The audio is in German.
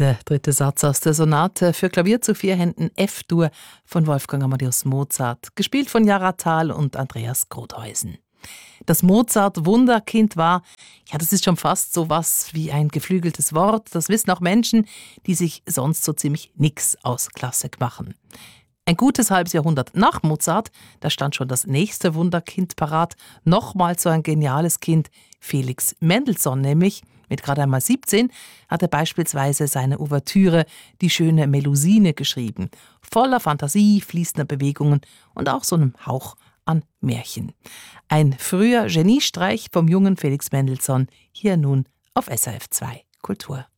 Der dritte Satz aus der Sonate für Klavier zu 4 Händen F-Dur von Wolfgang Amadeus Mozart, gespielt von Jara Thal und Andreas Grothuysen. Das Mozart-Wunderkind war, ja, das ist schon fast so was wie ein geflügeltes Wort. Das wissen auch Menschen, die sich sonst so ziemlich nix aus Klassik machen. Ein gutes halbes Jahrhundert nach Mozart, da stand schon das nächste Wunderkind parat. Nochmal so ein geniales Kind, Felix Mendelssohn nämlich. Mit gerade einmal 17 hat er beispielsweise seine Ouvertüre Die schöne Melusine geschrieben. Voller Fantasie, fließender Bewegungen und auch so einem Hauch an Märchen. Ein früher Geniestreich vom jungen Felix Mendelssohn, hier nun auf SRF 2 Kultur.